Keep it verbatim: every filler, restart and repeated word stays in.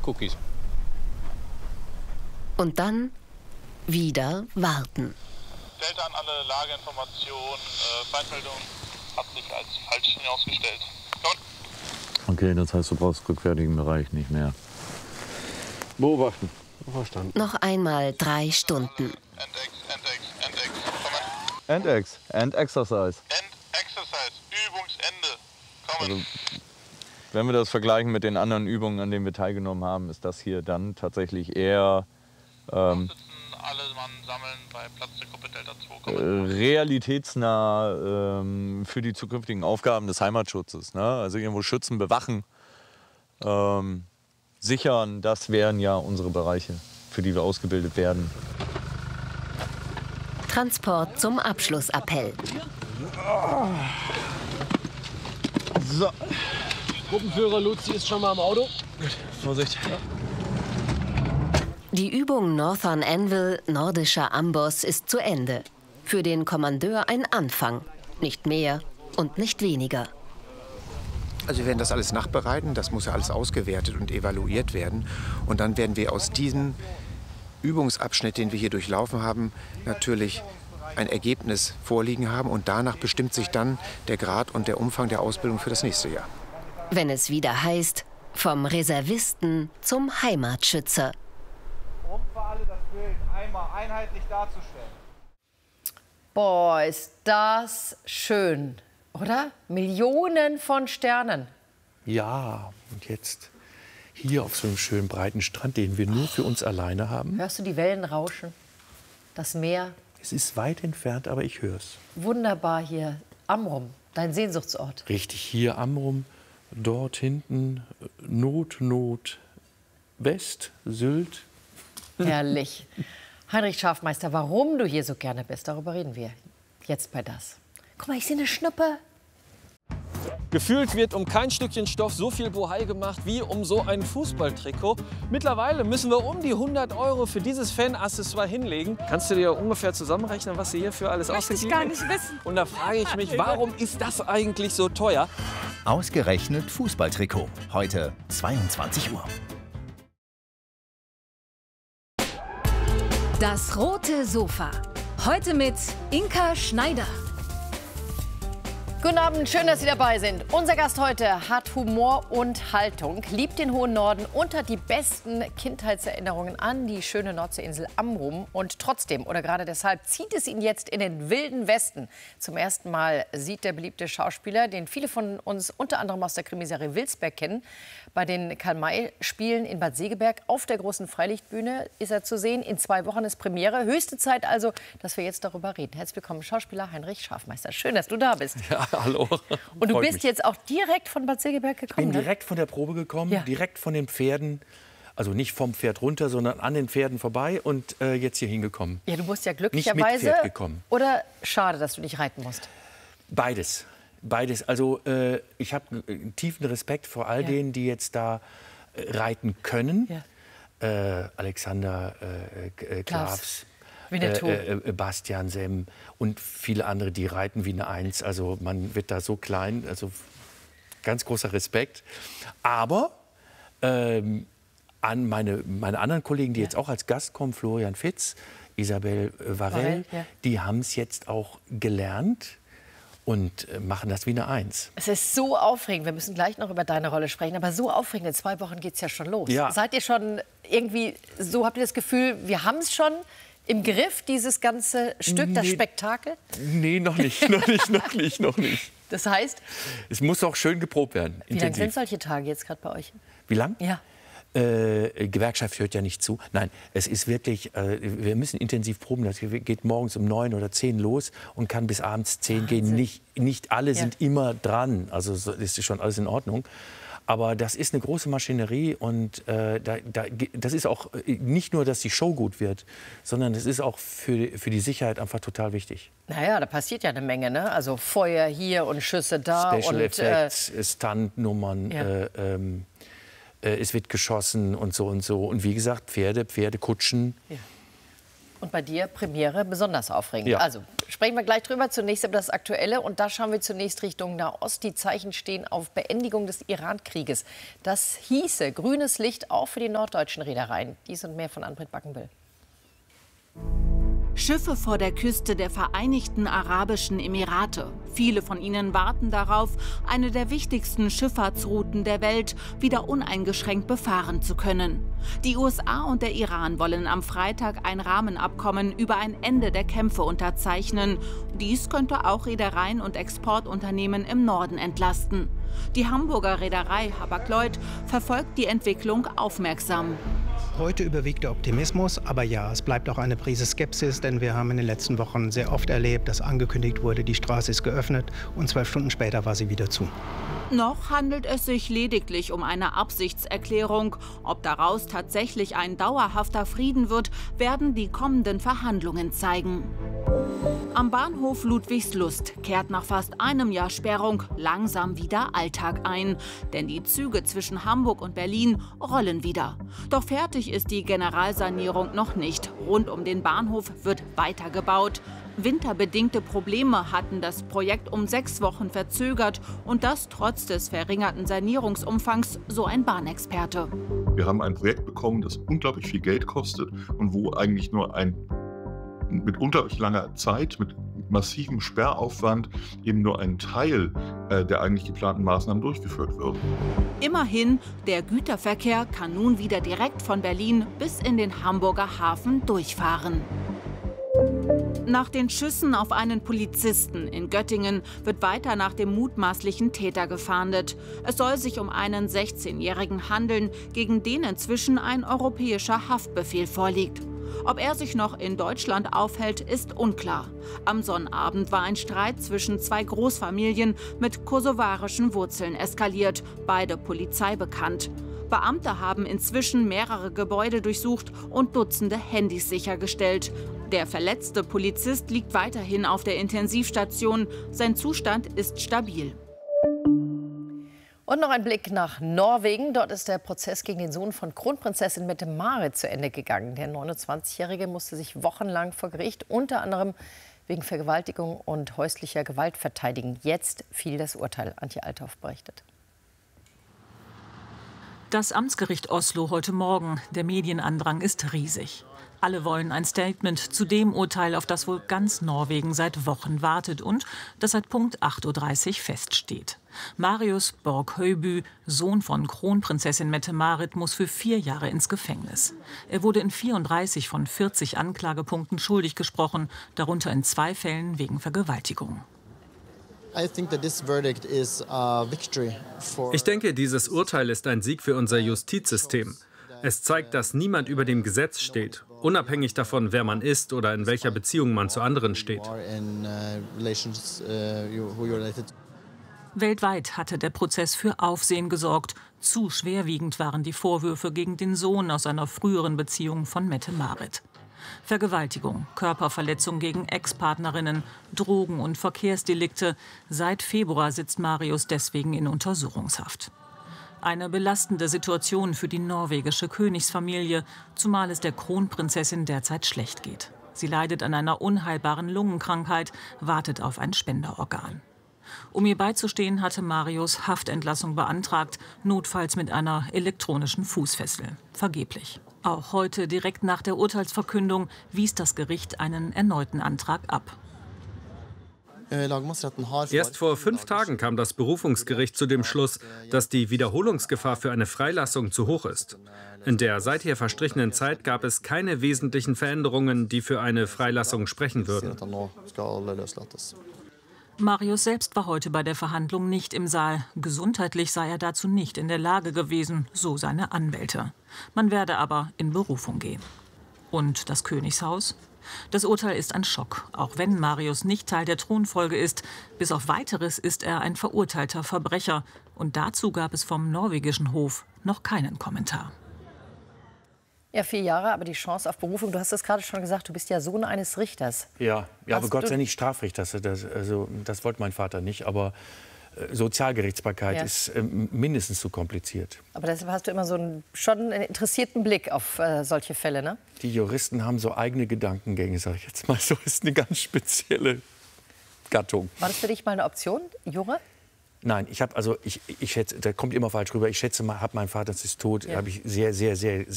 Cookies. Und dann wieder warten. Delta an alle Lageinformationen, äh, Feindmeldung hat sich als falsch herausgestellt. Komm. Okay, das heißt, du brauchst rückwärtigen Bereich nicht mehr. Beobachten. Verstanden. Noch einmal drei Stunden. Endex, Endex, Endex. Kommen. Endex, End Exercise. End Exercise, Übungsende. Kommen. Also, wenn wir das vergleichen mit den anderen Übungen, an denen wir teilgenommen haben, ist das hier dann tatsächlich eher ähm, alle Mann sammeln bei Platz der Gruppe Delta zwei. äh, realitätsnah ähm, für die zukünftigen Aufgaben des Heimatschutzes. Ne? Also irgendwo schützen, bewachen, ähm, sichern, das wären ja unsere Bereiche, für die wir ausgebildet werden. Transport zum Abschlussappell. So. Gruppenführer Luzi ist schon mal im Auto. Gut, Vorsicht. Ja. Die Übung Northern Anvil, nordischer Amboss, ist zu Ende. Für den Kommandeur ein Anfang. Nicht mehr und nicht weniger. Also wir werden das alles nachbereiten, das muss ja alles ausgewertet und evaluiert werden. Und dann werden wir aus diesem Übungsabschnitt, den wir hier durchlaufen haben, natürlich ein Ergebnis vorliegen haben. Und danach bestimmt sich dann der Grad und der Umfang der Ausbildung für das nächste Jahr. Wenn es wieder heißt, vom Reservisten zum Heimatschützer. Um für alle das Bild einmal einheitlich darzustellen. Boah, ist das schön, oder? Millionen von Sternen. Ja, und jetzt hier auf so einem schönen breiten Strand, den wir nur für uns alleine haben. Hörst du die Wellen rauschen? Das Meer? Es ist weit entfernt, aber ich höre es. Wunderbar hier. Amrum, dein Sehnsuchtsort. Richtig, hier Amrum, dort hinten Not, Not, West, Sylt. Herrlich. Heinrich Schafmeister, warum du hier so gerne bist, darüber reden wir jetzt bei das. Guck mal, ich sehe eine Schnuppe. Gefühlt wird um kein Stückchen Stoff so viel Bohai gemacht wie um so ein Fußballtrikot. Mittlerweile müssen wir um die hundert Euro für dieses Fan-Accessoire hinlegen. Kannst du dir ungefähr zusammenrechnen, was sie hierfür alles ausgegeben haben? Möchte ich gar nicht wissen. Und da frage ich mich, warum ist das eigentlich so teuer? Ausgerechnet Fußballtrikot. Heute zweiundzwanzig Uhr. Das rote Sofa. Heute mit Inka Schneider. Guten Abend, schön, dass Sie dabei sind. Unser Gast heute hat Humor und Haltung, liebt den hohen Norden und hat die besten Kindheitserinnerungen an die schöne Nordseeinsel Amrum. Und trotzdem, oder gerade deshalb, zieht es ihn jetzt in den wilden Westen. Zum ersten Mal sieht der beliebte Schauspieler, den viele von uns unter anderem aus der Krimiserie Wilsberg kennen, bei den Karl-May-Spielen in Bad Segeberg auf der großen Freilichtbühne ist er zu sehen. In zwei Wochen ist Premiere. Höchste Zeit also, dass wir jetzt darüber reden. Herzlich willkommen, Schauspieler Heinrich Schafmeister. Schön, dass du da bist. Ja, hallo. Und du Freut bist mich. jetzt auch direkt von Bad Segeberg gekommen, Ich bin ne? direkt von der Probe gekommen, Ja. direkt von den Pferden. Also nicht vom Pferd runter, sondern an den Pferden vorbei und äh, jetzt hier hingekommen. Ja, du musst ja Nicht glücklicherweise. mit Pferd gekommen. Oder schade, dass du nicht reiten musst. Beides. Beides. Also äh, ich habe äh, tiefen Respekt vor all Ja. denen, die jetzt da äh, reiten können. Ja. Äh, Alexander äh, äh, Klavs, Winnetou. äh, äh, Bastian Semm und viele andere, die reiten wie eine Eins. Also man wird da so klein, also ganz großer Respekt. Aber ähm, an meine, meine anderen Kollegen, die Ja. jetzt auch als Gast kommen, Florian Fitz, Isabel Varell, Varell, ja. die haben es jetzt auch gelernt und äh, machen das wie eine Eins. Es ist so aufregend. Wir müssen gleich noch über deine Rolle sprechen. Aber so aufregend. In zwei Wochen geht es ja schon los. Ja. Seid ihr schon irgendwie, so habt ihr das Gefühl, wir haben es schon im Griff, dieses ganze Stück, das Nee. Spektakel? Nee, noch nicht, noch nicht, noch nicht, noch nicht. Das heißt, Es muss auch schön geprobt werden, wie lang sind intensiv. solche Tage jetzt gerade bei euch? Wie lang? Ja. Äh, Gewerkschaft hört ja nicht zu. Nein, es ist wirklich, äh, wir müssen intensiv proben. Das geht morgens um neun oder zehn los und kann bis abends zehn gehen. Nicht, nicht alle Ja. sind immer dran, also so ist schon alles in Ordnung. Aber das ist eine große Maschinerie und äh, da, da, das ist auch äh, nicht nur, dass die Show gut wird, sondern es ist auch für, für die Sicherheit einfach total wichtig. Naja, da passiert ja eine Menge, ne? Also Feuer hier und Schüsse da. Special und, Effects, Stuntnummern, Ja. äh, ähm, äh, es wird geschossen und so und so. Und wie gesagt, Pferde, Pferdekutschen. Ja. Und bei dir Premiere besonders aufregend. Ja. Also sprechen wir gleich drüber. Zunächst über das Aktuelle. Und da schauen wir zunächst Richtung Nahost. Die Zeichen stehen auf Beendigung des Iran-Krieges. Das hieße grünes Licht auch für die norddeutschen Reedereien. Dies und mehr von Ann-Britt Backenbill. Schiffe vor der Küste der Vereinigten Arabischen Emirate. Viele von ihnen warten darauf, eine der wichtigsten Schifffahrtsrouten der Welt wieder uneingeschränkt befahren zu können. Die U S A und der Iran wollen am Freitag ein Rahmenabkommen über ein Ende der Kämpfe unterzeichnen. Dies könnte auch Reedereien und Exportunternehmen im Norden entlasten. Die Hamburger Reederei Hapag-Lloyd verfolgt die Entwicklung aufmerksam. Heute überwiegt der Optimismus, aber ja, es bleibt auch eine Prise Skepsis, denn wir haben in den letzten Wochen sehr oft erlebt, dass angekündigt wurde, die Straße ist geöffnet und zwölf Stunden später war sie wieder zu. Noch handelt es sich lediglich um eine Absichtserklärung. Ob daraus tatsächlich ein dauerhafter Frieden wird, werden die kommenden Verhandlungen zeigen. Am Bahnhof Ludwigslust kehrt nach fast einem Jahr Sperrung langsam wieder Alltag ein. Denn die Züge zwischen Hamburg und Berlin rollen wieder. Doch fertig ist die Generalsanierung noch nicht. Rund um den Bahnhof wird weitergebaut. Winterbedingte Probleme hatten das Projekt um sechs Wochen verzögert. Und das trotz des verringerten Sanierungsumfangs, so ein Bahnexperte. Wir haben ein Projekt bekommen, das unglaublich viel Geld kostet und wo eigentlich nur ein mit unglaublich langer Zeit, mit massivem Sperraufwand eben nur ein Teil äh, der eigentlich geplanten Maßnahmen durchgeführt wird. Immerhin, der Güterverkehr kann nun wieder direkt von Berlin bis in den Hamburger Hafen durchfahren. Nach den Schüssen auf einen Polizisten in Göttingen wird weiter nach dem mutmaßlichen Täter gefahndet. Es soll sich um einen sechzehnjährigen handeln, gegen den inzwischen ein europäischer Haftbefehl vorliegt. Ob er sich noch in Deutschland aufhält, ist unklar. Am Sonnabend war ein Streit zwischen zwei Großfamilien mit kosovarischen Wurzeln eskaliert, beide Polizei bekannt. Beamte haben inzwischen mehrere Gebäude durchsucht und Dutzende Handys sichergestellt. Der verletzte Polizist liegt weiterhin auf der Intensivstation. Sein Zustand ist stabil. Und noch ein Blick nach Norwegen. Dort ist der Prozess gegen den Sohn von Kronprinzessin Mette-Marit zu Ende gegangen. Der neunundzwanzigjährige musste sich wochenlang vor Gericht, unter anderem wegen Vergewaltigung und häuslicher Gewalt, verteidigen. Jetzt fiel das Urteil. Antje Althoff berichtet. Das Amtsgericht Oslo heute Morgen. Der Medienandrang ist riesig. Alle wollen ein Statement zu dem Urteil, auf das wohl ganz Norwegen seit Wochen wartet und das seit Punkt acht Uhr dreißig feststeht. Marius Borg-Høiby, Sohn von Kronprinzessin Mette-Marit, muss für vier Jahre ins Gefängnis. Er wurde in vierunddreißig von vierzig Anklagepunkten schuldig gesprochen, darunter in zwei Fällen wegen Vergewaltigung. Ich denke, dieses Urteil ist ein Sieg für unser Justizsystem. Es zeigt, dass niemand über dem Gesetz steht, unabhängig davon, wer man ist oder in welcher Beziehung man zu anderen steht. Weltweit hatte der Prozess für Aufsehen gesorgt. Zu schwerwiegend waren die Vorwürfe gegen den Sohn aus einer früheren Beziehung von Mette-Marit. Vergewaltigung, Körperverletzung gegen Ex-Partnerinnen, Drogen- und Verkehrsdelikte. Seit Februar sitzt Marius deswegen in Untersuchungshaft. Eine belastende Situation für die norwegische Königsfamilie, zumal es der Kronprinzessin derzeit schlecht geht. Sie leidet an einer unheilbaren Lungenkrankheit, wartet auf ein Spenderorgan. Um ihr beizustehen, hatte Marius Haftentlassung beantragt, notfalls mit einer elektronischen Fußfessel. Vergeblich. Auch heute, direkt nach der Urteilsverkündung, wies das Gericht einen erneuten Antrag ab. Erst vor fünf Tagen kam das Berufungsgericht zu dem Schluss, dass die Wiederholungsgefahr für eine Freilassung zu hoch ist. In der seither verstrichenen Zeit gab es keine wesentlichen Veränderungen, die für eine Freilassung sprechen würden. Marius selbst war heute bei der Verhandlung nicht im Saal. Gesundheitlich sei er dazu nicht in der Lage gewesen, so seine Anwälte. Man werde aber in Berufung gehen. Und das Königshaus? Das Urteil ist ein Schock, auch wenn Marius nicht Teil der Thronfolge ist. Bis auf Weiteres ist er ein verurteilter Verbrecher. Und dazu gab es vom norwegischen Hof noch keinen Kommentar. Ja, vier Jahre, aber die Chance auf Berufung, du hast es gerade schon gesagt, du bist ja Sohn eines Richters. Ja, ja aber Hast Gott du- sei nicht Strafrichter. Das, also, das wollte mein Vater nicht. Aber Sozialgerichtsbarkeit Ja. ist äh, mindestens so kompliziert. Aber deshalb hast du immer so einen, schon einen interessierten Blick auf äh, solche Fälle, ne? Die Juristen haben so eigene Gedankengänge, sage ich jetzt mal so. Ist eine ganz spezielle Gattung. War das für dich mal eine Option, Jura? Nein, ich habe also ich, ich schätze, da kommt immer falsch rüber. Ich schätze mal, hab mein Vater ist tot, Ja. habe ich sehr sehr sehr sehr